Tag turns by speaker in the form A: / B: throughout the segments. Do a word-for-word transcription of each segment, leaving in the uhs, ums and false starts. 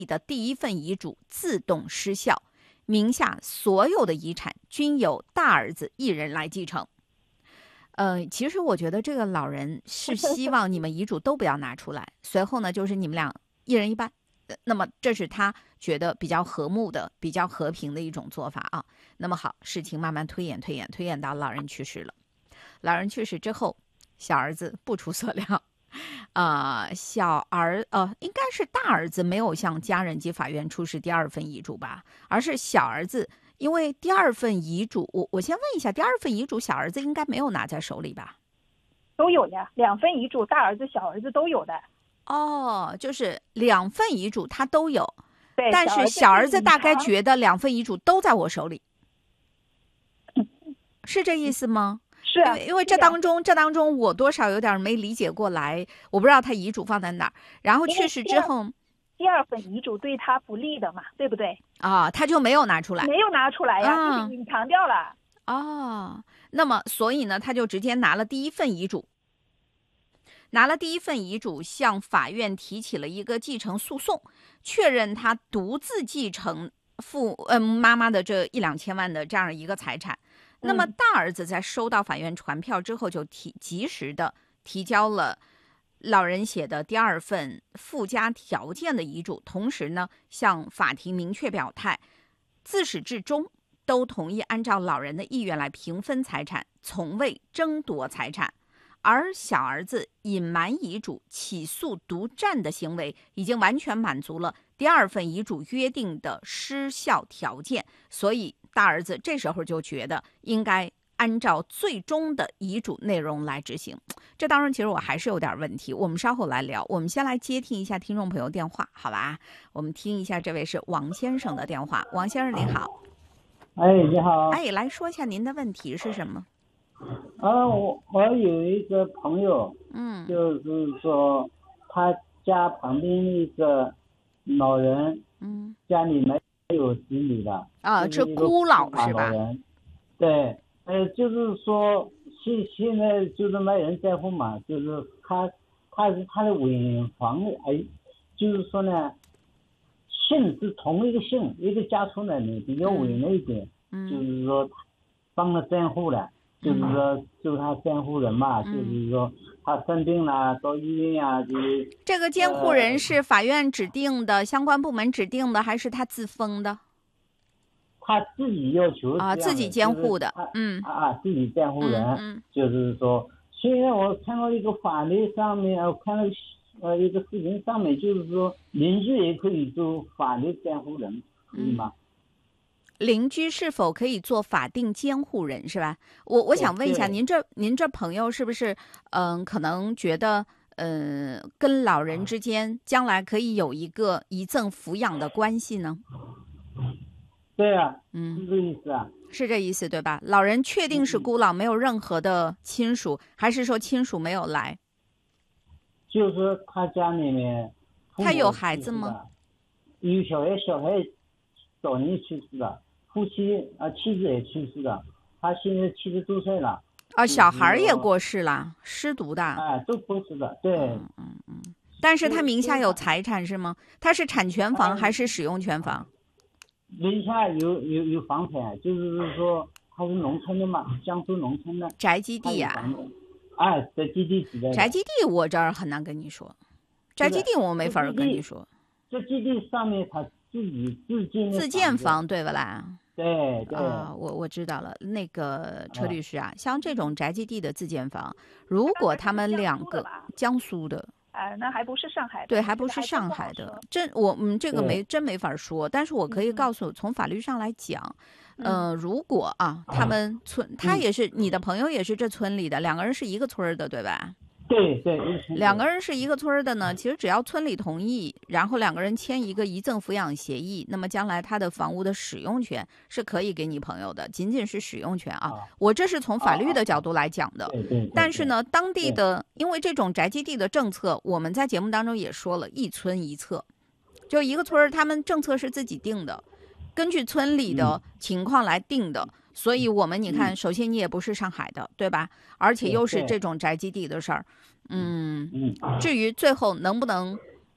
A: 的第一份遗嘱自动失效，名下所有的遗产均由大儿子一人来继承。呃，其实我觉得这个老人是希望你们遗嘱都不要拿出来，随后呢，就是你们俩一人一半。那么这是他觉得比较和睦的、比较和平的一种做法啊。那么好，事情慢慢推演、推演、推演到老人去世了。老人去世之后，小儿子不出所料，啊、呃，小儿呃，应该是大儿子没有向家人及法院出示第二份遗嘱吧，而是小儿子。因为第二份遗嘱，我我先问一下，第二份遗嘱小儿子应该没有拿在手里吧？
B: 都有的，两份遗嘱，大儿子、小儿子都有的。
A: 哦，就是两份遗嘱他都有，
B: 对，
A: 但是小儿子大概觉得两份遗嘱都在我手里，是这意思吗？
B: 是啊，
A: 因为因为这当中这当中我多少有点没理解过来，我不知道他遗嘱放在哪儿，然后去世之后。
B: 第二份遗嘱对他不利的嘛，对不对？
A: 啊、哦，他就没有拿出来，
B: 没有拿出来呀，
A: 啊、
B: 就是隐藏掉了。
A: 哦，那么所以呢，他就直接拿了第一份遗嘱，拿了第一份遗嘱，向法院提起了一个继承诉讼，确认他独自继承父嗯妈妈的这一两千万的这样一个财产。那么大儿子在收到法院传票之后，就提及时的提交了老人写的第二份附加条件的遗嘱，同时呢，向法庭明确表态，自始至终都同意按照老人的意愿来平分财产，从未争夺财产。而小儿子隐瞒遗嘱、起诉独占的行为，已经完全满足了第二份遗嘱约定的失效条件，所以大儿子这时候就觉得应该按照最终的遗嘱内容来执行。这当然其实我还是有点问题，我们稍后来聊。我们先来接听一下听众朋友电话，好吧？我们听一下，这位是王先生的电话。王先生您好。
C: 哎，你好。
A: 哎，来说一下您的问题是什么？
C: 啊，我我有一个朋友，
A: 嗯，
C: 就是说他家旁边一个老人，
A: 嗯，
C: 家里没有子女的，
A: 啊，这孤老是吧？
C: 对，呃，就是说现现在就是没人在乎嘛，就是他他是他的尾房，哎，就是说呢，姓是同一个姓，一个家出来的比较稳了一点，
A: 嗯，
C: 就是说帮了监护了。就是说，就是他监护人嘛，嗯、就是说他生病了，到医院呀、啊，就是
A: 这个监护人是法院指定的、呃、相关部门指定的，还是他自封的？
C: 他自己要求
A: 啊，自己监护的，
C: 就是、
A: 嗯
C: 啊，自己监护人，
A: 嗯嗯、
C: 就是说，现在我看到一个法律上面，我看到呃一个视频上面，就是说邻居也可以做法律监护人，可以吗？
A: 嗯，邻居是否可以做法定监护人是吧？我我想问一下，您这您这朋友是不是嗯、呃，可能觉得嗯、呃，跟老人之间将来可以有一个遗赠抚养的关系呢？
C: 对啊，
A: 嗯，
C: 是这意思啊，
A: 是这意思对吧？老人确定是孤老，没有任何的亲属，还是说亲属没有来？
C: 就是说他家里面，
A: 他有孩子吗？
C: 有小孩，小孩早年去世了。夫妻啊，妻子也去世了，他现在七十多岁了。
A: 啊、哦，小孩也过世了，失独的。
C: 哎，都过世了，对。
A: 嗯嗯嗯。但是他名下有财产是吗？他是产权房还是使用权房？
C: 名下有有有房产，就是说他是农村的嘛，江苏农村的
A: 宅基地呀、啊。
C: 哎，宅基地之类的。
A: 宅基地我这儿很难跟你说，宅基地我没法跟你说。
C: 这基地上面他自己自建
A: 自建房对吧啦？
C: 对对
A: 啊、呃，我我知道了。那个车律师啊，啊像这种宅基地的自建房，如果他们两个江苏的，
B: 哎、呃，那还不是上海的，
A: 对，还不是上海的。这我嗯，这个没真没法说。但是我可以告诉，嗯、从法律上来讲，呃，如果啊，他们村他也是、嗯、你的朋友，也是这村里的，两个人是一个村的，对吧？
C: 对对，
A: 两个人是一个村的呢，其实只要村里同意，然后两个人签一个遗赠抚养协议，那么将来他的房屋的使用权是可以给你朋友的，仅仅是使用权啊。啊我这是从法律的角度来讲的。
C: 啊、对对对对
A: 但是呢，当地的因为这种宅基地的政策，我们在节目当中也说了，一村一策，就一个村他们政策是自己定的，根据村里的情况来定的。嗯所以我们你看，首先你也不是上海的，对吧？而且又是这种宅基地的事儿，嗯，至于最后能不能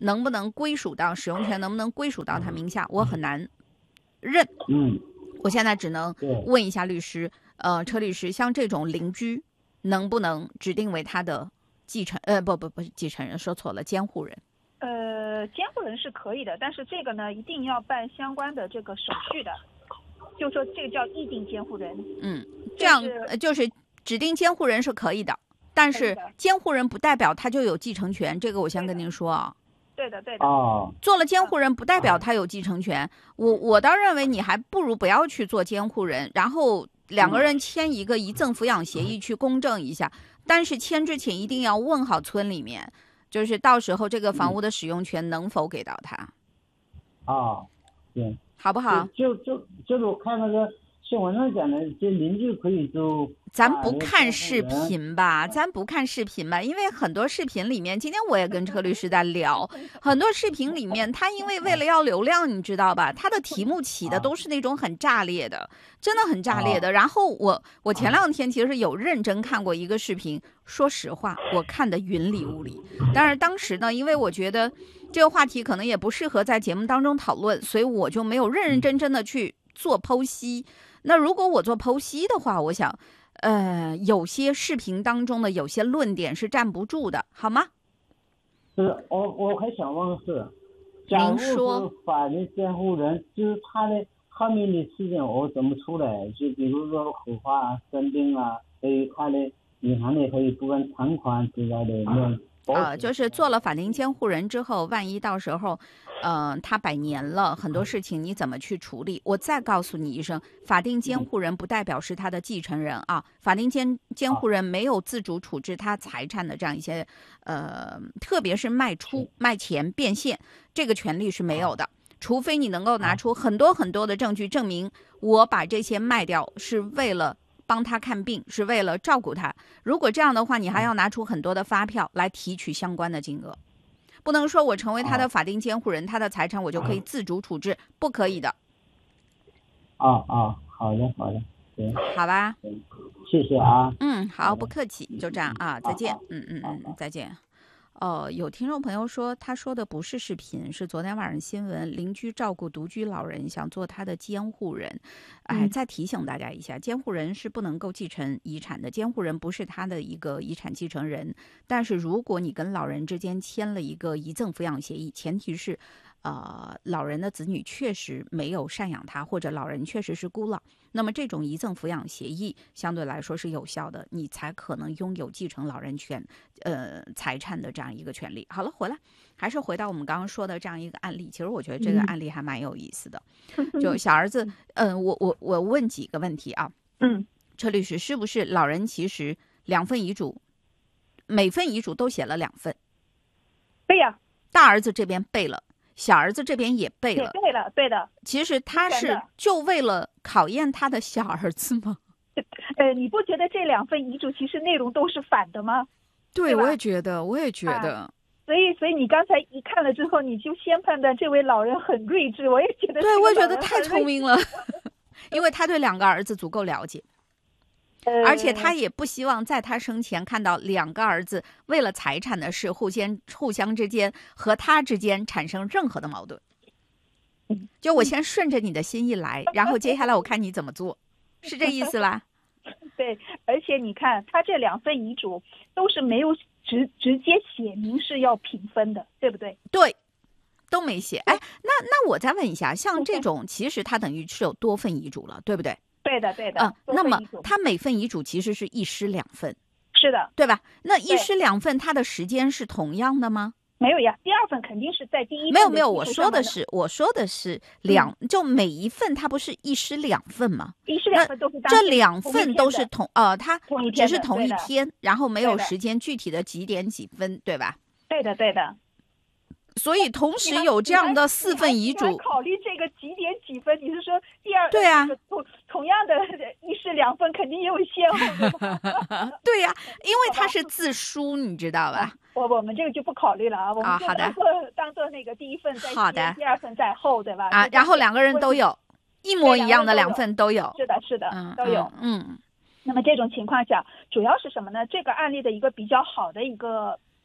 A: 能不能归属到使用权，能不能归属到他名下，我很难认。
C: 嗯，
A: 我现在只能问一下律师，呃，车律师，像这种邻居能不能指定为他的继承？呃，不不不是继承人，说错了，监护人。
B: 呃，监护人是可以的，但是这个呢，一定要办相关的这个手续的，就说这个叫议定监护人。
A: 嗯，这样、就是呃、就是指定监护人是可以的，但是监护人不代表他就有继承权，这个我先跟您说啊。
B: 对的，对的。
C: 哦，
A: 做了监护人不代表他有继承权，我我倒认为你还不如不要去做监护人，然后两个人签一个遗赠抚养协议去公证一下，但是签之前一定要问好村里面，就是到时候这个房屋的使用权能否给到他。
C: 哦，对，
A: 好不好？
C: 就就就是我看那个新闻上讲的，这邻居可以就。
A: 咱不看视频吧，咱不看视频吧，因为很多视频里面，今天我也跟车律师在聊，很多视频里面，他因为为了要流量，你知道吧，他的题目起的都是那种很炸裂的，真的很炸裂的。然后我我前两天其实有认真看过一个视频，说实话，我看的云里雾里。但是当时呢，因为我觉得这个话题可能也不适合在节目当中讨论，所以我就没有认认真真的去做剖析。那如果我做剖析的话，我想。呃，有些视频当中的有些论点是站不住的，好吗？
C: 是，我我还想问是，假如说法定监护人，就是他的后面的事情我怎么出来？就比如说火化、生病啊，还有他的银行的还有部分偿款之类的那种。
A: 呃，就是做了法定监护人之后，万一到时候，呃，他百年了，很多事情你怎么去处理？我再告诉你一声，法定监护人不代表是他的继承人啊，法定监监护人没有自主处置他财产的这样一些，呃，特别是卖出、卖钱、变现这个权利是没有的，除非你能够拿出很多很多的证据证明我把这些卖掉是为了。帮他看病是为了照顾他，如果这样的话，你还要拿出很多的发票来提取相关的金额，不能说我成为他的法定监护人，他的财产我就可以自主处置，不可以的。
C: 啊啊，好的好的，行，
A: 好吧，
C: 谢谢啊。
A: 嗯，好，不客气，就这样啊，再见。嗯嗯嗯，再见。哦，有听众朋友说，他说的不是视频，是昨天晚上新闻。邻居照顾独居老人，想做他的监护人。哎，再提醒大家一下，监护人是不能够继承遗产的，监护人不是他的一个遗产继承人。但是如果你跟老人之间签了一个遗赠抚养协议，前提是，呃，老人的子女确实没有赡养他，或者老人确实是孤老，那么这种遗赠抚养协议相对来说是有效的，你才可能拥有继承老人权，呃，财产的这样一个权利。好了，回来还是回到我们刚刚说的这样一个案例，其实我觉得这个案例还蛮有意思的。嗯、就小儿子，嗯、呃，我我我问几个问题啊，
B: 嗯，
A: 车律师，是不是老人其实两份遗嘱，每份遗嘱都写了两份？
B: 对呀，
A: 大儿子这边背了。小儿子这边也背了，
B: 对了，对的。
A: 其实他是就为了考验他的小儿子吗？
B: 呃，你不觉得这两份遗嘱其实内容都是反的吗？
A: 对，我也觉得，我也觉得。
B: 啊、所以，所以你刚才一看了之后，你就先判断这位老人很睿智，我也觉得。
A: 对，我也觉得太聪明了，因为他对两个儿子足够了解。而且他也不希望在他生前看到两个儿子为了财产的事互相互相之间和他之间产生任何的矛盾。就我先顺着你的心意来，然后接下来我看你怎么做，是这意思吧？
B: 对，而且你看他这两份遗嘱都是没有直直接写明是要平分的，对不对？
A: 对，都没写。哎，那那我再问一下，像这种其实他等于是有多份遗嘱了，对不对？
B: 对的，对的。
A: 嗯、呃，那么他每份遗嘱其实是一尸两份，
B: 是的，
A: 对吧？那一尸两份，它的时间是同样的吗？
B: 没有呀，第二份肯定是在第一份。
A: 没有没有，我说的是我说的是两，嗯、就每一份它不是一尸两份吗？
B: 一尸两份都是当
A: 这两份都是同呃，它只是同
B: 一
A: 天，然后没有时间具体的几点几分，对吧？
B: 对的，对的。
A: 所以同时有这样的四份遗嘱，
B: 考虑这个几点几分？你是说第二？
A: 对啊，
B: 同同样的一式两份肯定也有先后的。
A: 对呀、啊，因为它是自书，你知道吧？
B: 我我们这个就不考虑了啊，我们就当做、哦、当做那个第一份在先，第二份在后，对吧？
A: 啊，然后两个人都有一模一样的两份都有。
B: 是的，是的，
A: 嗯、
B: 都有。
A: 嗯。
B: 那么这种情况下，主要是什么呢？这个案例的一个比较好的一个。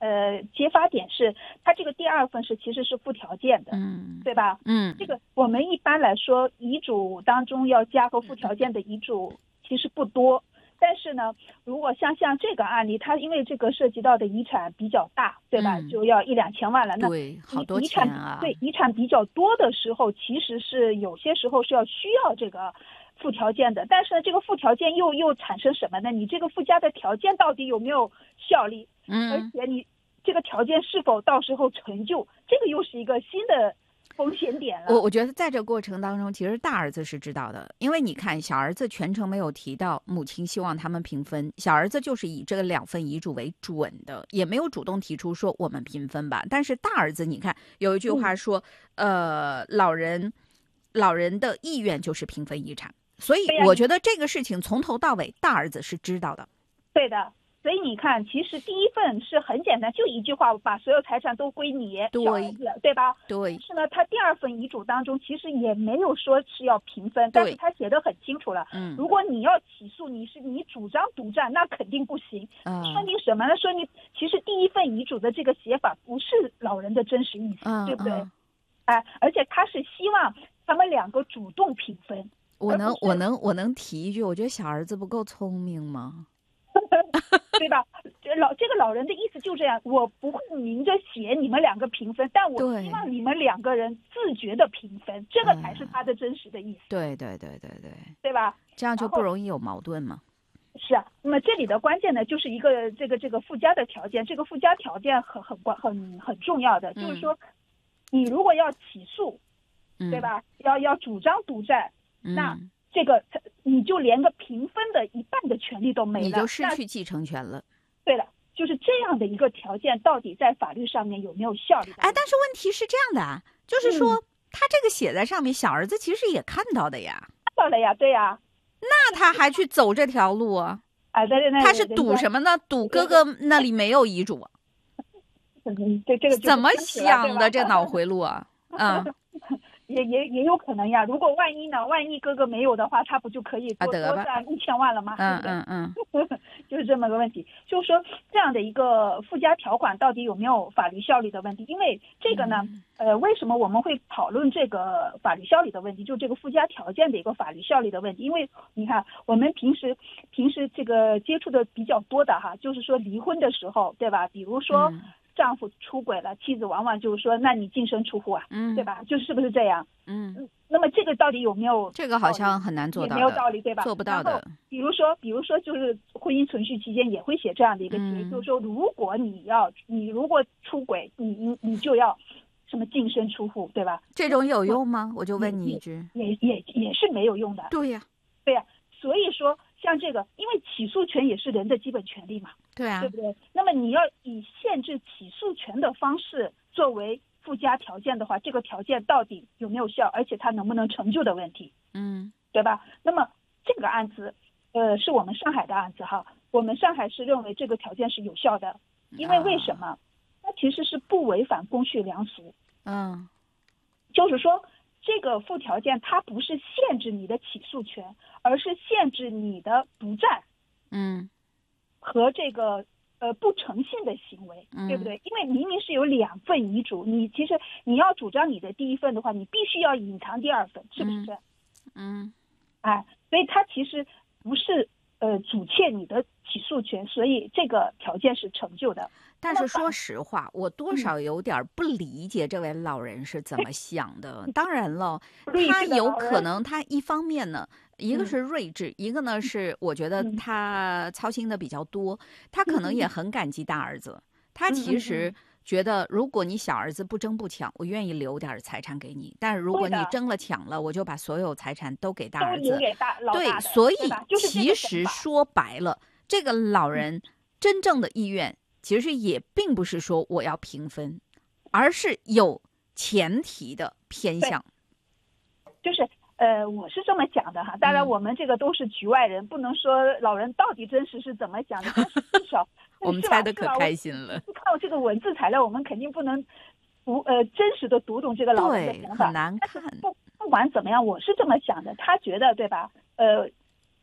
B: 呃揭发点是，它这个第二份是其实是附条件的，
A: 嗯，
B: 对吧？
A: 嗯，
B: 这个我们一般来说遗嘱当中要加个附条件的遗嘱其实不多。但是呢，如果像像这个案例，它因为这个涉及到的遗产比较大，对吧？
A: 嗯、
B: 就要一两千万了。那
A: 对，好多
B: 遗产
A: 钱啊。
B: 对，遗产比较多的时候，其实是有些时候是要需要这个附条件的。但是呢，这个附条件又又产生什么呢？你这个附加的条件到底有没有效力？
A: 嗯，
B: 而且你这个条件是否到时候成就，这个又是一个新的风险点了。
A: 我我觉得在这个过程当中，其实大儿子是知道的，因为你看小儿子全程没有提到母亲希望他们平分，小儿子就是以这个两份遗嘱为准的，也没有主动提出说我们平分吧。但是大儿子，你看有一句话说，嗯、呃，老人老人的意愿就是平分遗产，所以我觉得这个事情从头到尾大儿子是知道的。
B: 对的。所以你看，其实第一份是很简单，就一句话，把所有财产都归你，小儿子，对吧？
A: 对。
B: 但是呢，他第二份遗嘱当中其实也没有说是要平分，但是他写得很清楚了。嗯。如果你要起诉，你是你主张独占，那肯定不行。嗯。说明什么呢？说明其实第一份遗嘱的这个写法不是老人的真实意思，嗯、对不对？哎、嗯呃，而且他是希望他们两个主动平分。
A: 我能，我能，我能提一句，我觉得小儿子不够聪明吗？
B: 对吧？老这个老人的意思就这样，我不会明着写你们两个平分，但我希望你们两个人自觉的平分，这个才是他的真实的意思。
A: 对对对对对，
B: 对吧？
A: 这样就不容易有矛盾嘛。
B: 是啊，那么这里的关键呢，就是一个这个这个附加的条件，这个附加条件很很关很很重要的，就是说，你如果要起诉，
A: 嗯、
B: 对吧？要要主张独占，
A: 嗯、
B: 那。这个你就连个平分的一半的权利都没了，
A: 你就失去继承权了。
B: 对了，就是这样的一个条件，到底在法律上面有没有效力？
A: 哎，但是问题是这样的啊，就是说、嗯、他这个写在上面，小儿子其实也看到的呀，
B: 看到了呀，对呀。
A: 那他还去走这条路啊？
B: 啊，对对对，
A: 他是赌什么呢？赌哥哥那里没有遗嘱。
B: 嗯，对这个
A: 怎么想的这脑回路啊？啊。
B: 也也也有可能呀，如果万一呢？万一哥哥没有的话，他不就可以多多赚一千万了吗？
A: 嗯嗯嗯，
B: 就是这么个问题。就是说这样的一个附加条款到底有没有法律效力的问题？因为这个呢，
A: 嗯、
B: 呃，为什么我们会讨论这个法律效力的问题？就这个附加条件的一个法律效力的问题。因为你看，我们平时平时这个接触的比较多的哈，就是说离婚的时候，对吧？比如说。嗯丈夫出轨了，妻子往往就是说，那你净身出户啊，
A: 嗯，
B: 对吧？就是不是这样？
A: 嗯，
B: 那么这个到底有没有？
A: 这个好像很难做到，
B: 也没有道理，对吧？
A: 做不到的。
B: 比如说，比如说，就是婚姻存续期间也会写这样的一个协议，
A: 嗯、
B: 就是说，如果你要，你如果出轨，你你你就要什么净身出户，对吧？
A: 这种有用吗？我就问你一句，
B: 也也 也, 也是没有用的。
A: 对呀、啊，
B: 对呀、啊，所以说。像这个，因为起诉权也是人的基本权利嘛，
A: 对啊，
B: 对不对？那么你要以限制起诉权的方式作为附加条件的话，这个条件到底有没有效，而且它能不能成就的问题，
A: 嗯，
B: 对吧？那么这个案子，呃，是我们上海的案子哈，我们上海市认为这个条件是有效的，因为为什么？它其实是不违反公序良俗，
A: 嗯，
B: 就是说。这个附条件它不是限制你的起诉权，而是限制你的独占，
A: 嗯，
B: 和这个呃不诚信的行为，
A: 嗯、
B: 对不对？因为明明是有两份遗嘱，你其实你要主张你的第一份的话，你必须要隐藏第二份，是不是？
A: 嗯，
B: 哎，所以它其实不是呃阻窃你的起诉权，所以这个条件是成就的。
A: 但是说实话，我多少有点不理解这位老人是怎么想的。当然了，他有可能他一方面呢，一个是睿智，一个呢是我觉得他操心的比较多，他可能也很感激大儿子。他其实觉得，如果你小儿子不争不抢，我愿意留点财产给你；但是如果你争了抢了，我就把所有财产都给大儿子。对，所以其实说白了，这个老人真正的意愿。其实也并不是说我要平分，而是有前提的偏向。
B: 就是呃，我是这么讲的哈。当然，我们这个都是局外人，嗯、不能说老人到底真实是怎么讲的。但是至少
A: 我们猜的可开心了。
B: 靠这个文字材料，我们肯定不能读呃真实的读懂这个老人的想法。
A: 很难看。
B: 不不管怎么样，我是这么想的。他觉得对吧？呃。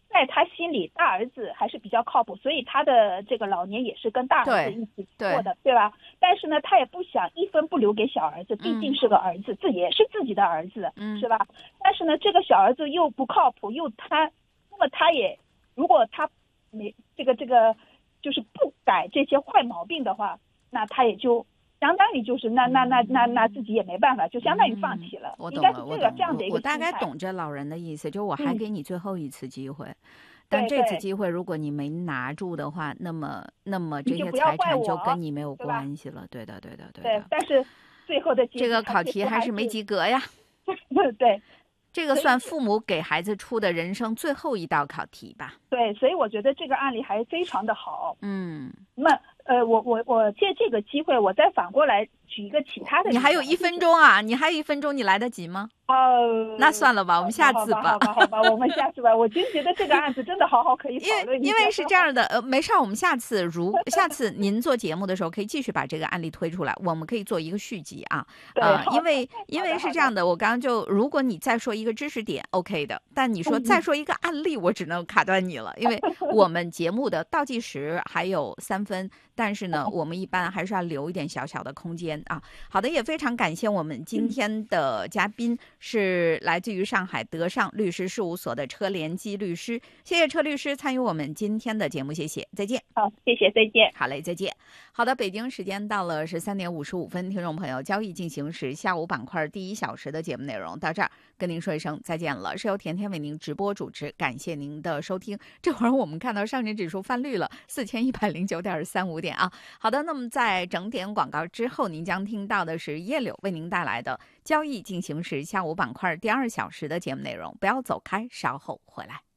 B: 在他心里大儿子还是比较靠谱，所以他的这个老年也是跟大儿子一起过的， 对, 对吧？但是呢，他也不想一分不留给小儿子，毕竟是个儿子，这、嗯、也是自己的儿子，嗯、是吧？但是呢，这个小儿子又不靠谱，又贪，那么他也如果他没这个这个就是不改这些坏毛病的话，那他也就相当于就是那那那那那自己也没办法，就相当于放弃了。
A: 嗯、我
B: 懂了，应该是这个这样的一个
A: 我大概懂这老人的意思，就我还给你最后一次机会。嗯，但这次机会如果你没拿住的话，那么那么这些财产就跟你没有关系了。对的，对的，对的。
B: 对，但是最后的
A: 这个考题还是没及格呀。
B: 对，
A: 这个算父母给孩子出的人生最后一道考题吧。
B: 对，所以我觉得这个案例还非常的好。
A: 嗯，
B: 那么呃，我我我借这个机会，我再反过来举一个其他的。
A: 你还有一分钟啊？你还有一分钟，你来得及吗？
B: 呃，
A: 那算了吧，我们下次吧。
B: 好吧，好吧，好吧，我们下次吧。我真觉得这个案子真的好好可以讨论一下。
A: 因为因为是这样的，呃，没事儿，我们下次如下次您做节目的时候，可以继续把这个案例推出来，我们可以做一个续集啊。
B: 啊、
A: 呃，因为因为是这样的，我刚刚就如果你再说一个知识点 ，OK 的，但你说再说一个案例，我只能卡断你了，因为我们节目的倒计时还有三分，但是呢，我们一般还是要留一点小小的空间啊。好的，也非常感谢我们今天的嘉宾是来自于上海德尚律师事务所的车连基律师，谢谢车律师参与我们今天的节目，谢谢，再见。
B: 好，谢谢，再见。
A: 好嘞，再见。好的，北京时间到了十三点五十五分，听众朋友，交易进行时下午板块第一小时的节目内容到这儿，跟您说一声再见了，是由甜甜为您直播主持，感谢您的收听。这会儿我们看到上证指数翻绿了，四千一百零九点三五点啊。好的，那么在整点广告之后，您将听到的是叶柳为您带来的交易进行时下午板块第二小时的节目内容，不要走开，稍后回来。